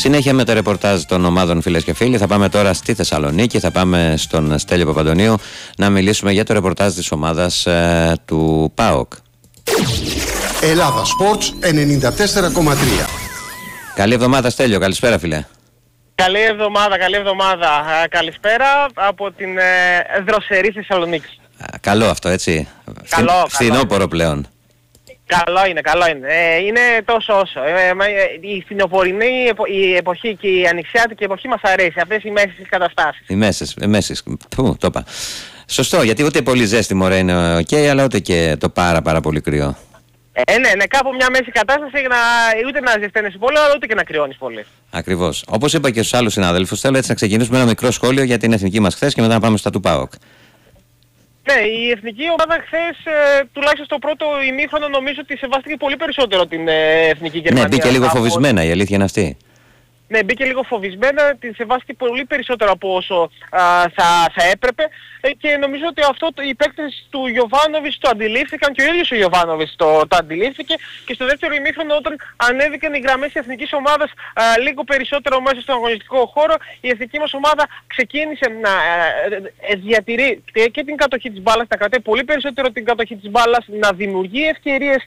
Συνέχεια με το ρεπορτάζ των ομάδων, φίλες και φίλοι. Θα πάμε τώρα στη Θεσσαλονίκη. Θα πάμε στον Στέλιο Παπαντονίου να μιλήσουμε για το ρεπορτάζ της ομάδας του ΠΑΟΚ. Ελλάδα Sports 94,3. Καλή εβδομάδα, Στέλιο. Καλησπέρα, φίλε. Καλή εβδομάδα. Καλησπέρα από την δροσερή Θεσσαλονίκη. Καλό αυτό, έτσι. Φθινόπωρο πλέον. Καλό είναι. Είναι τόσο όσο. Η φθινοπορεινή η εποχή και η ανοιξιάτικη εποχή μας αρέσει. Αυτές οι μέσες καταστάσεις. Οι μέσες. Το είπα. Σωστό, γιατί ούτε πολύ ζέστη μωρέ είναι ok, αλλά ούτε και το πάρα πολύ κρύο. Ναι, κάπου μια μέση κατάσταση ούτε να ζεσταίνεις πολύ, αλλά ούτε και να κρυώνεις πολύ. Ακριβώς. Όπως είπα και στους άλλους συναδέλφους, θέλω έτσι να ξεκινήσουμε ένα μικρό σχόλιο για την εθνική μας χθες και μετά να πάμε στα του ΠΑΟΚ. Ναι, η εθνική ομάδα χθες, τουλάχιστον στο πρώτο ημίχρονο, νομίζω ότι σεβάστηκε πολύ περισσότερο την εθνική Γερμανία. Ναι, μπήκε λίγο φοβισμένα, η αλήθεια είναι αυτή. Ναι, μπήκε λίγο φοβισμένα, την σεβάστηκε πολύ περισσότερο από όσο θα έπρεπε και νομίζω ότι αυτό οι παίκτες του Γιοβάνοβιτς το αντιλήφθηκαν και ο ίδιος ο Γιοβάνοβιτς το αντιλήφθηκε και στο δεύτερο ημίχρονο όταν ανέβηκαν οι γραμμές της εθνικής ομάδας λίγο περισσότερο μέσα στον αγωνιστικό χώρο, η εθνική μας ομάδα ξεκίνησε να διατηρεί και την κατοχή της μπάλας, να κρατάει πολύ περισσότερο την κατοχή της μπάλας, να δημιουργεί ευκαιρίες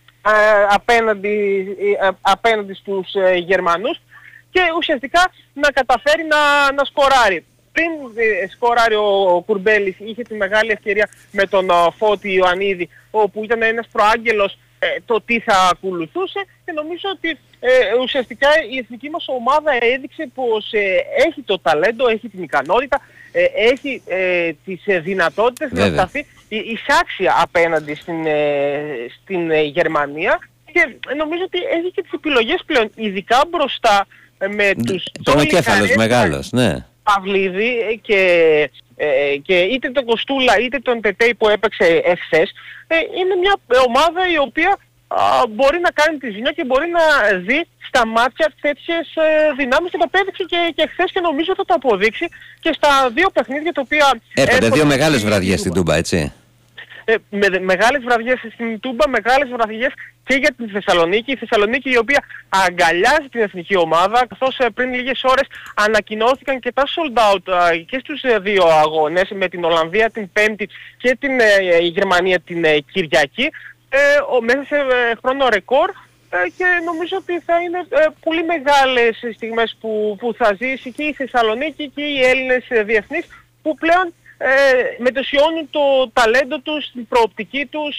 απέναντι στους Γερμανούς και ουσιαστικά να καταφέρει να σκοράρει. Πριν σκοράρει ο Κουρμπέλης είχε τη μεγάλη ευκαιρία με τον Φώτη Ιωαννίδη, όπου ήταν ένας προάγγελος το τι θα ακολουθούσε και νομίζω ότι ουσιαστικά η εθνική μας ομάδα έδειξε πως έχει το ταλέντο, έχει την ικανότητα, έχει τις δυνατότητες να σταθεί εισάξια απέναντι στην Γερμανία και νομίζω ότι έχει και τις επιλογές πλέον, ειδικά μπροστά με τους πονοκέφαλος μεγάλος, ναι. Παυλίδη και είτε τον Κοστούλα είτε τον Τετέι που έπαιξε εχθές, είναι μια ομάδα η οποία μπορεί να κάνει τη ζημιά και μπορεί να δει στα μάτια τέτοιες δυνάμεις και το απέδειξε και χθες και νομίζω θα το αποδείξει και στα δύο παιχνίδια τα οποία... Έπαιρνε δύο μεγάλες βραδιές στην Τούμπα, έτσι. Με μεγάλες βραδιές στην Τούμπα, μεγάλες βραδιές και για την Θεσσαλονίκη. Η Θεσσαλονίκη η οποία αγκαλιάζει την εθνική ομάδα, καθώς πριν λίγες ώρες ανακοινώθηκαν και τα sold out και στους δύο αγώνες, με την Ολλανδία την Πέμπτη και την Γερμανία την Κυριακή, μέσα σε χρόνο ρεκόρ και νομίζω ότι θα είναι πολύ μεγάλες στιγμές που θα ζήσει και η Θεσσαλονίκη και οι Έλληνες διεθνείς που πλέον μετωσιώνουν το ταλέντο τους, την προοπτική τους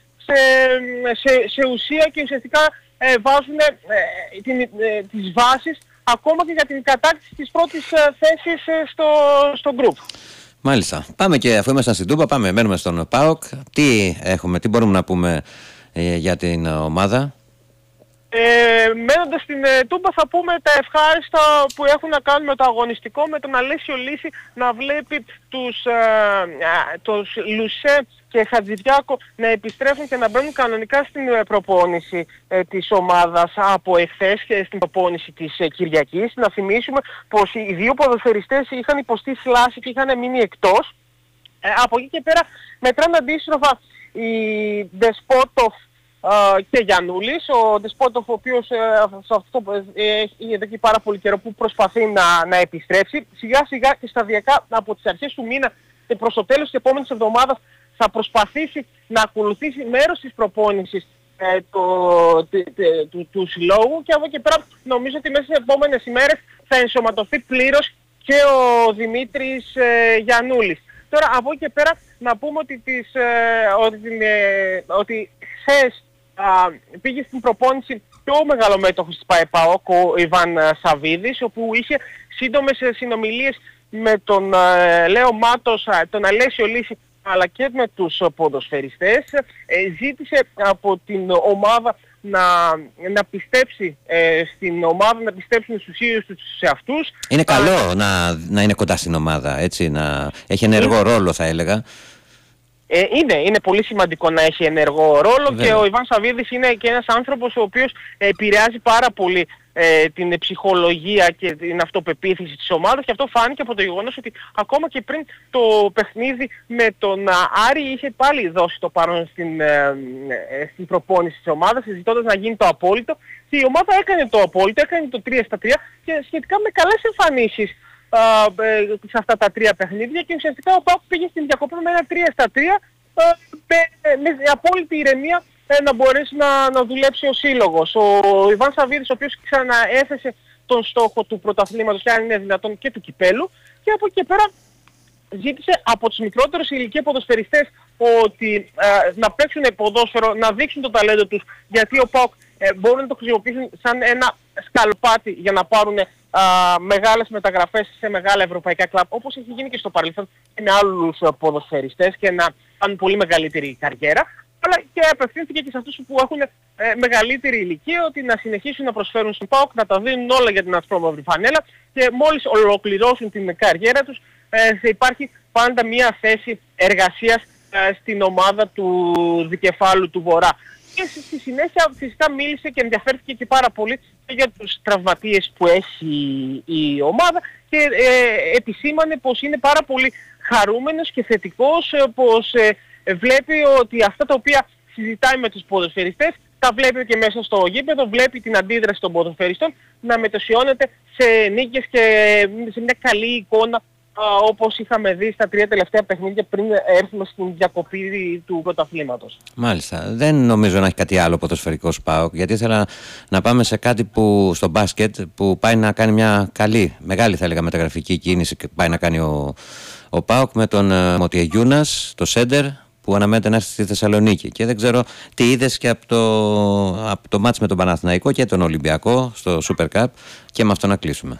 σε ουσία και ουσιαστικά βάζουν τις βάσεις ακόμα και για την κατάκτηση της πρώτης θέσης στο group. Μάλιστα. Πάμε και αφού ήμασταν στην Τούμπα, μένουμε στον ΠΑΟΚ. Τι μπορούμε να πούμε για την ομάδα? Μένοντας στην Τούμπα θα πούμε τα ευχάριστα που έχουν να κάνουν με το αγωνιστικό, με τον Αλέσιο Λύση να βλέπει τους Λουσέ και Χατζηδιάκο να επιστρέφουν και να μπαίνουν κανονικά στην προπόνηση της ομάδας από εχθές και στην προπόνηση της Κυριακής. Να θυμίσουμε πως οι δύο ποδοσφαιριστές είχαν υποστεί σλάση και είχαν μείνει εκτός. Από εκεί και πέρα μετράνε αντίστροφα οι Ντεσπότοφ και Γιαννούλης, ο Ντεσπότοφ ο οποίος σε αυτό είναι εδώ και πάρα πολύ καιρό που προσπαθεί να επιστρέψει. Σιγά σιγά και σταδιακά από τις αρχές του μήνα και προς το τέλος της επόμενης εβδομάδας θα προσπαθήσει να ακολουθήσει μέρος της προπόνησης του συλλόγου και από εκεί πέρα νομίζω ότι μέσα στις επόμενες ημέρες θα ενσωματωθεί πλήρως και ο Δημήτρης Γιαννούλης. Τώρα από εκεί και πέρα να πούμε ότι χθες πήγε στην προπόνηση πιο μεγαλομέτωχος της ΠΑΕΠΑΟΚ, ο Ιβάν Σαβίδης, όπου είχε σύντομες συνομιλίες με τον Λέο Μάτος, τον Αλέσιο Λύση, αλλά και με τους ποδοσφαιριστές. Ζήτησε από την ομάδα να πιστέψει στην ομάδα, να πιστέψουν στους ίδιους τους σε αυτούς. Είναι καλό να είναι κοντά στην ομάδα, έτσι, να έχει ενεργό ρόλο θα έλεγα. Είναι πολύ σημαντικό να έχει ενεργό ρόλο. Βέβαια. Και ο Ιβάν Σαβίδης είναι και ένας άνθρωπος ο οποίος επηρεάζει πάρα πολύ την ψυχολογία και την αυτοπεποίθηση της ομάδας, και αυτό φάνηκε από το γεγονός ότι ακόμα και πριν το παιχνίδι με τον Άρη είχε πάλι δώσει το παρόν στην προπόνηση της ομάδας, συζητώντας να γίνει το απόλυτο, και η ομάδα έκανε το απόλυτο, έκανε το 3-3 και σχετικά με καλές εμφανίσεις σε αυτά τα 3 παιχνίδια, και ουσιαστικά ο ΠΑΟΚ πήγε στην διακοπή με ένα 3-3 με απόλυτη ηρεμία να μπορέσει να δουλέψει ο σύλλογος. Ο Ιβάν Σαββίδης, ο οποίος ξαναέθεσε τον στόχο του πρωταθλήματος, και αν είναι δυνατόν και του κυπέλου, και από εκεί και πέρα ζήτησε από τους μικρότερους ηλικία ποδοσφαιριστές ότι να παίξουν ποδόσφαιρο, να δείξουν το ταλέντο τους, γιατί ο ΠΑΟΚ μπορούν να το χρησιμοποιήσουν σαν ένα σκαλπάτι για να πάρουν μεγάλες μεταγραφές σε μεγάλα ευρωπαϊκά κλαμπ, όπως έχει γίνει και στο παρελθόν και με άλλους ποδοσφαιριστές, και να κάνουν πολύ μεγαλύτερη καριέρα. Αλλά και απευθύνθηκε και σε αυτούς που έχουν μεγαλύτερη ηλικία, ότι να συνεχίσουν να προσφέρουν στον ΠΑΟΚ, να τα δίνουν όλα για την ασπρόμαυρη φανέλα, και μόλις ολοκληρώσουν την καριέρα τους θα υπάρχει πάντα μια θέση εργασίας στην ομάδα του δικεφάλου του Βορρά. Και στη συνέχεια φυσικά μίλησε και ενδιαφέρθηκε και πάρα πολύ για τους τραυματίες που έχει η ομάδα, και επισήμανε πως είναι πάρα πολύ χαρούμενος και θετικός, πως βλέπει ότι αυτά τα οποία συζητάει με τους ποδοσφαιριστές τα βλέπει και μέσα στο γήπεδο, βλέπει την αντίδραση των ποδοσφαιριστών να μετοσιώνεται σε νίκες και σε μια καλή εικόνα, όπως είχαμε δει στα 3 τελευταία παιχνίδια πριν έρθουμε στην διακοπή του πρωταθλήματος. Μάλιστα. Δεν νομίζω να έχει κάτι άλλο ποδοσφαιρικός ΠΑΟΚ, γιατί ήθελα να πάμε σε κάτι που στο μπάσκετ που πάει να κάνει μια μεγάλη θα έλεγα μεταγραφική κίνηση, και πάει να κάνει ο ΠΑΟΚ με τον Μοτιεγιούνας, το σέντερ, που αναμένεται να έρθει στη Θεσσαλονίκη. Και δεν ξέρω τι είδες και από το μάτς με τον Παναθηναϊκό και τον Ολυμπιακό στο Super Cup, και με αυτό να κλείσουμε.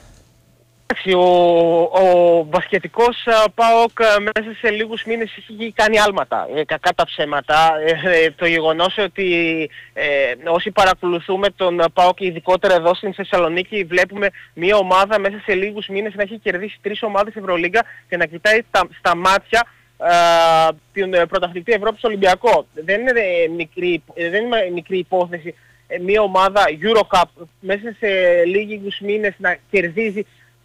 Ο μπασκετικός ΠΑΟΚ μέσα σε λίγους μήνες έχει κάνει άλματα, κακά τα ψέματα. Το γεγονός ότι όσοι παρακολουθούμε τον ΠΑΟΚ, ειδικότερα εδώ στην Θεσσαλονίκη, βλέπουμε μια ομάδα μέσα σε λίγους μήνες να έχει κερδίσει 3 ομάδες Ευρωλίγκα και να κοιτάει στα μάτια την πρωταθλητή Ευρώπης Ολυμπιακό. Δεν είναι μικρή υπόθεση μια ομάδα Eurocup μέσα σε λίγους μήνες να κερδίζει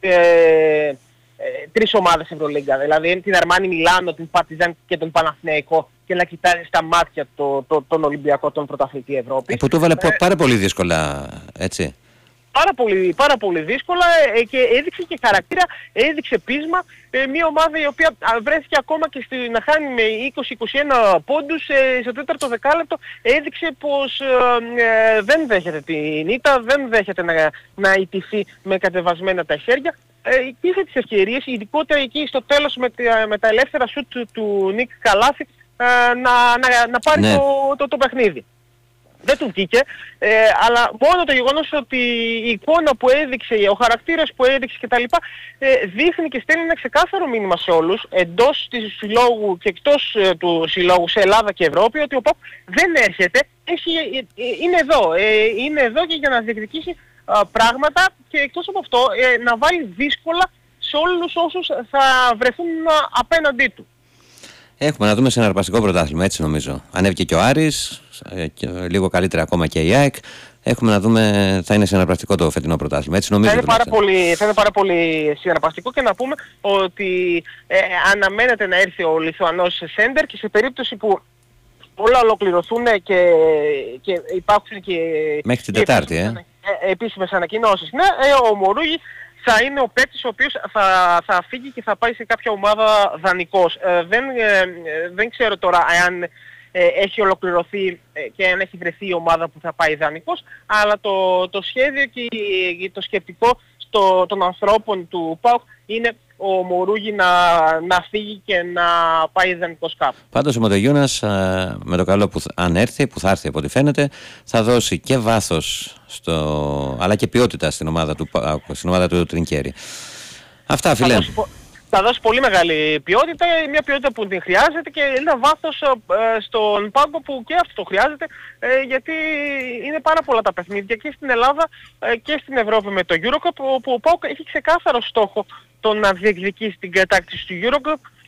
3 ομάδες Ευρωλίγκα, δηλαδή την Αρμάνι Μιλάνο, την Παρτιζάν και τον Παναθηναϊκό, και να κοιτάζει στα μάτια τον Ολυμπιακό, τον πρωταθλητή Ευρώπη. Που το έβαλε πάρα πολύ δύσκολα, έτσι. Πάρα πολύ δύσκολα, και έδειξε και χαρακτήρα, έδειξε πείσμα. Μια ομάδα η οποία βρέθηκε ακόμα και να χάνει με 20-21 πόντους στο 4ο δεκάλεπτο, έδειξε πως δεν δέχεται την ήττα, δεν δέχεται να ηττηθεί με κατεβασμένα τα χέρια. Και είχε τις ευκαιρίες, ειδικότερα εκεί στο τέλος με τα ελεύθερα σουτ του Νίκ Καλάθη, να πάρει το παιχνίδι. Δεν του βγήκε, αλλά μόνο το γεγονός ότι η εικόνα που έδειξε, ο χαρακτήρας που έδειξε κτλ. Δείχνει και στέλνει ένα ξεκάθαρο μήνυμα σε όλους, εντός του συλλόγου και εκτός του συλλόγου, σε Ελλάδα και Ευρώπη, ότι ο ΠΑΟΚ δεν έρχεται, είναι εδώ και για να διεκδικήσει πράγματα, και εκτός από αυτό να βάλει δύσκολα σε όλους όσους θα βρεθούν απέναντί του. Έχουμε να δούμε συναρπαστικό πρωτάθλημα, έτσι νομίζω. Ανέβηκε και ο Άρης, και λίγο καλύτερα ακόμα και η ΑΕΚ. Έχουμε να δούμε, θα είναι συναρπαστικό το φετινό πρωτάθλημα, έτσι νομίζω. Θα είναι πάρα πολύ συναρπαστικό, και να πούμε ότι αναμένεται να έρθει ο Λιθουανός σέντερ, και σε περίπτωση που όλα ολοκληρωθούν και υπάρχουν και μέχρι την Τετάρτη, επίσημες ανακοινώσεις, ο Μορούγι θα είναι ο παίκτης ο οποίος θα φύγει και θα πάει σε κάποια ομάδα δανεικός. Δεν ξέρω τώρα αν έχει ολοκληρωθεί και αν έχει βρεθεί η ομάδα που θα πάει δανεικός, αλλά το σχέδιο και το σκεπτικό των ανθρώπων του ΠΑΟΚ είναι ο Μορούγι να φύγει και να πάει δανεικός κάπου. Πάντως ο Μοτεγιούνας, με το καλό που αν έρθει, που θα έρθει από ό,τι φαίνεται, θα δώσει και βάθος αλλά και ποιότητα στην ομάδα του ΠΑΟΚ, στην ομάδα του Τρινκέρι. Αυτά, φίλε. Θα δώσει πολύ μεγάλη ποιότητα, μια ποιότητα που την χρειάζεται, και ένα βάθος στον πάγκο που και αυτό το χρειάζεται, γιατί είναι πάρα πολλά τα παιχνίδια και στην Ελλάδα και στην Ευρώπη με το Eurocup, όπου ο ΠΑΟΚ έχει ξεκάθαρο στόχο το να διεκδικήσει την κατάκτηση του Eurocup,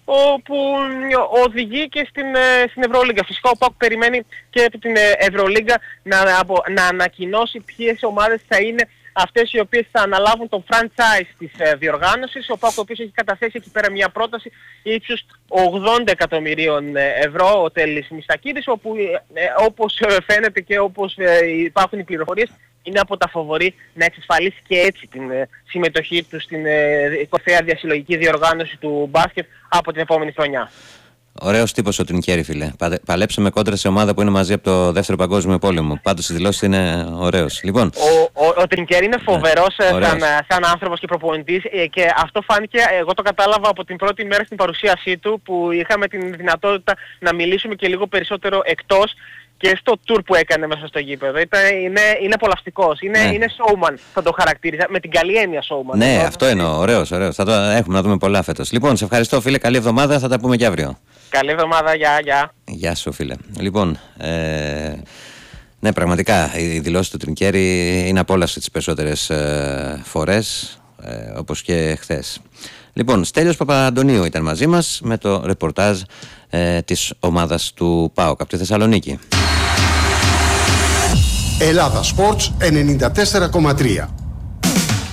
που οδηγεί και στην Ευρωλίγκα. Φυσικά ο ΠΑΟΚ περιμένει και από την Ευρωλίγκα να ανακοινώσει ποιες ομάδες θα είναι αυτές οι οποίες θα αναλάβουν το franchise της διοργάνωσης. Ο ΠΑΟΚ ο οποίος έχει καταθέσει εκεί πέρα μια πρόταση ύψους 80 εκατομμυρίων ευρώ, ο Τέλης Μιστακίδης, όπου όπως φαίνεται και όπως υπάρχουν οι πληροφορίες, είναι από τα φοβορί να εξασφαλίσει και έτσι την συμμετοχή του στην κορυφαία διασυλλογική διοργάνωση του μπάσκετ από την επόμενη χρονιά. Ωραίος τύπος ο Τρινκέρι, φίλε. Παλέψαμε κόντρα σε ομάδα που είναι μαζί από το Δεύτερο Παγκόσμιο Πόλεμο. Πάντως στις δηλώσεις είναι ωραίος. Λοιπόν, ο Τρινκέρι είναι φοβερός σαν άνθρωπος και προπονητής, και αυτό φάνηκε, εγώ το κατάλαβα από την πρώτη μέρα στην παρουσίασή του, που είχαμε την δυνατότητα να μιλήσουμε και λίγο περισσότερο εκτός και στο tour που έκανε μέσα στο γήπεδο. Είναι απολαυστικός, είναι showman, θα το χαρακτήριζα, με την καλή έννοια showman. Ναι, αυτό εννοώ, ωραίος. Θα το έχουμε να δούμε πολλά φέτος. Λοιπόν, σε ευχαριστώ, φίλε, καλή εβδομάδα, θα τα πούμε και αύριο. Καλή εβδομάδα, γεια. Γεια σου, φίλε. Λοιπόν, ναι, πραγματικά η δηλώση του Τρινκέρι είναι απόλαυση τις περισσότερες φορές, όπως και χθες. Λοιπόν, Στέλιος Παπαντονίου ήταν μαζί μας με το ρεπορτάζ της ομάδας του ΠΑΟΚ από τη Θεσσαλονίκη. Ελλάδα Sports 94,3.